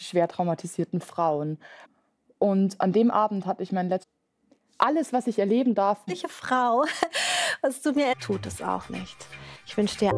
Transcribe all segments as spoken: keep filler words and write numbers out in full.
schwer traumatisierten Frauen. Und an dem Abend hatte ich mein letztes alles, was ich erleben darf. Welche Frau, was du mir tut es auch nicht. Ich wünsche dir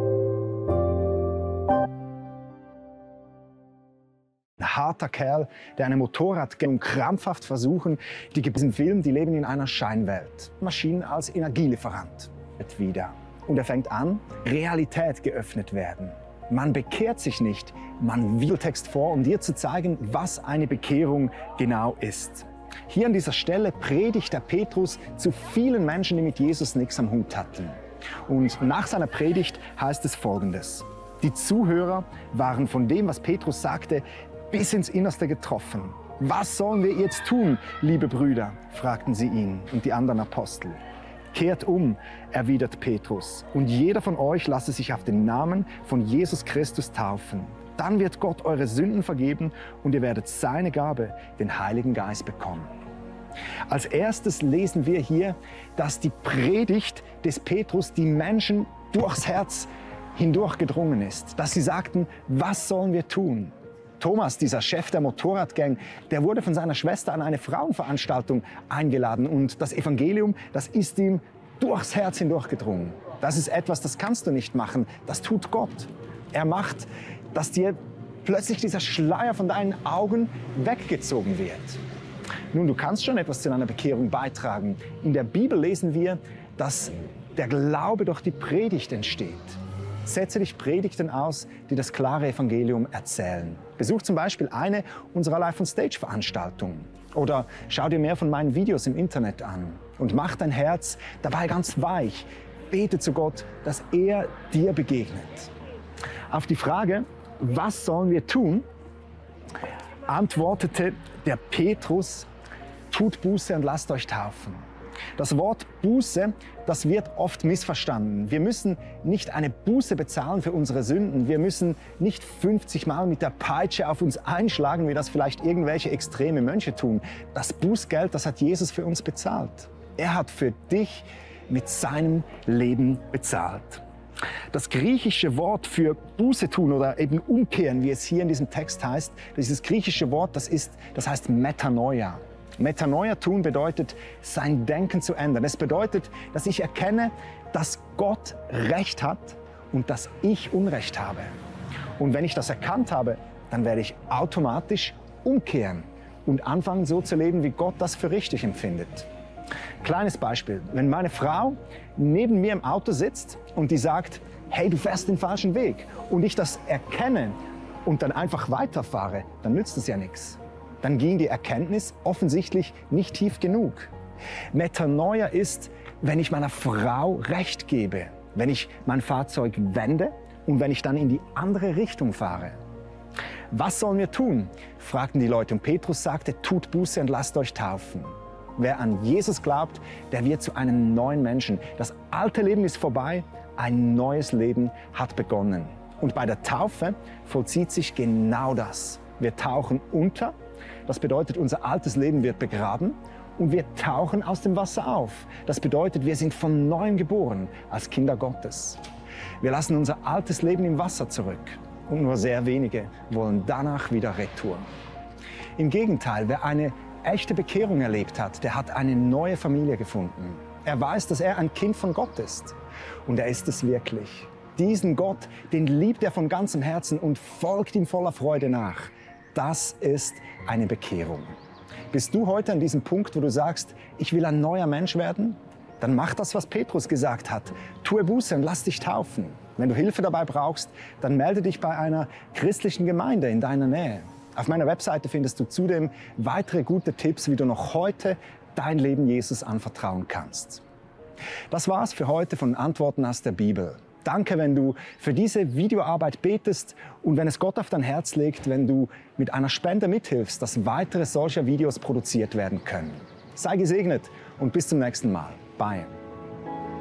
ein harter Kerl, der eine Motorradgang krampfhaft versuchen, die diesen Film, die leben in einer Scheinwelt. Maschinen als Energielieferant. Wieder. Und er fängt an, Realität geöffnet werden. Man bekehrt sich nicht, man will Text vor, um dir zu zeigen, was eine Bekehrung genau ist. Hier an dieser Stelle predigt der Petrus zu vielen Menschen, die mit Jesus nichts am Hut hatten. Und nach seiner Predigt heißt es Folgendes. Die Zuhörer waren von dem, was Petrus sagte, bis ins Innerste getroffen. Was sollen wir jetzt tun, liebe Brüder? Fragten sie ihn und die anderen Apostel. Kehrt um, erwidert Petrus, und jeder von euch lasse sich auf den Namen von Jesus Christus taufen. Dann wird Gott eure Sünden vergeben und ihr werdet seine Gabe, den Heiligen Geist, bekommen. Als erstes lesen wir hier, dass die Predigt des Petrus die Menschen durchs Herz hindurch gedrungen ist. Dass sie sagten, was sollen wir tun? Thomas, dieser Chef der Motorradgang, der wurde von seiner Schwester an eine Frauenveranstaltung eingeladen. Und das Evangelium, das ist ihm durchs Herz hindurchgedrungen. Das ist etwas, das kannst du nicht machen. Das tut Gott. Er macht, dass dir plötzlich dieser Schleier von deinen Augen weggezogen wird. Nun, du kannst schon etwas zu deiner Bekehrung beitragen. In der Bibel lesen wir, dass der Glaube durch die Predigt entsteht. Setze dich Predigten aus, die das klare Evangelium erzählen. Besuch zum Beispiel eine unserer Live-on-Stage-Veranstaltungen. Oder schau dir mehr von meinen Videos im Internet an. Und mach dein Herz dabei ganz weich. Bete zu Gott, dass er dir begegnet. Auf die Frage, was sollen wir tun, antwortete der Petrus, tut Buße und lasst euch taufen. Das Wort Buße, das wird oft missverstanden. Wir müssen nicht eine Buße bezahlen für unsere Sünden. Wir müssen nicht fünfzig Mal mit der Peitsche auf uns einschlagen, wie das vielleicht irgendwelche extreme Mönche tun. Das Bußgeld, das hat Jesus für uns bezahlt. Er hat für dich mit seinem Leben bezahlt. Das griechische Wort für Buße tun oder eben umkehren, wie es hier in diesem Text heißt, dieses griechische Wort, das ist, das heißt Metanoia. Metanoia tun bedeutet, sein Denken zu ändern. Es bedeutet, dass ich erkenne, dass Gott Recht hat und dass ich Unrecht habe. Und wenn ich das erkannt habe, dann werde ich automatisch umkehren und anfangen, so zu leben, wie Gott das für richtig empfindet. Kleines Beispiel. Wenn meine Frau neben mir im Auto sitzt und die sagt, hey, du fährst den falschen Weg, und ich das erkenne und dann einfach weiterfahre, dann nützt es ja nichts. Dann ging die Erkenntnis offensichtlich nicht tief genug. Metanoia ist, wenn ich meiner Frau Recht gebe, wenn ich mein Fahrzeug wende und wenn ich dann in die andere Richtung fahre. Was sollen wir tun? Fragten die Leute, und Petrus sagte, tut Buße und lasst euch taufen. Wer an Jesus glaubt, der wird zu einem neuen Menschen. Das alte Leben ist vorbei, ein neues Leben hat begonnen. Und bei der Taufe vollzieht sich genau das. Wir tauchen unter. Das bedeutet, unser altes Leben wird begraben und wir tauchen aus dem Wasser auf. Das bedeutet, wir sind von neuem geboren als Kinder Gottes. Wir lassen unser altes Leben im Wasser zurück und nur sehr wenige wollen danach wieder retour. Im Gegenteil, wer eine echte Bekehrung erlebt hat, der hat eine neue Familie gefunden. Er weiß, dass er ein Kind von Gott ist, und er ist es wirklich. Diesen Gott, den liebt er von ganzem Herzen und folgt ihm voller Freude nach. Das ist eine Bekehrung. Bist du heute an diesem Punkt, wo du sagst, ich will ein neuer Mensch werden? Dann mach das, was Petrus gesagt hat. Tue Buße und lass dich taufen. Wenn du Hilfe dabei brauchst, dann melde dich bei einer christlichen Gemeinde in deiner Nähe. Auf meiner Webseite findest du zudem weitere gute Tipps, wie du noch heute dein Leben Jesus anvertrauen kannst. Das war's für heute von Antworten aus der Bibel. Danke, wenn du für diese Videoarbeit betest und wenn es Gott auf dein Herz legt, wenn du mit einer Spende mithilfst, dass weitere solcher Videos produziert werden können. Sei gesegnet und bis zum nächsten Mal. Bye.